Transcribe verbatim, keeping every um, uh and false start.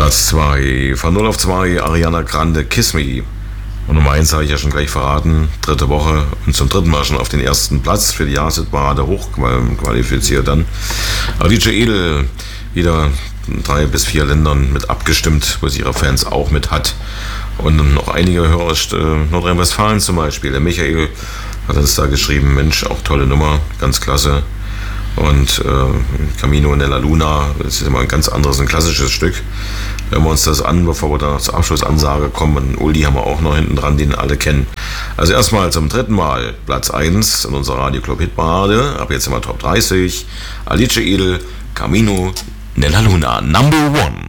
Platz zwei, von null auf zwei, Ariana Grande, Kiss Me. Und Nummer eins habe ich ja schon gleich verraten, dritte Woche und zum dritten Mal schon auf den ersten Platz für die Jahreshitparade hochqualifiziert dann. Aber D J Edel, wieder drei bis vier Ländern mit abgestimmt, wo sie ihre Fans auch mit hat. Und noch einige Hörer, äh, Nordrhein-Westfalen zum Beispiel, der Michael hat uns da geschrieben, Mensch, auch tolle Nummer, ganz klasse. Und äh, Camino nella Luna, das ist immer ein ganz anderes, ein klassisches Stück. Hören wir uns das an, bevor wir dann zur Abschlussansage kommen. Und Uli haben wir auch noch hinten dran, den alle kennen. Also erstmal zum dritten Mal Platz eins in unserer Radioclub Hitparade. Ab jetzt immer Top dreißig. Alice Edel, Camino nella Luna, Number One.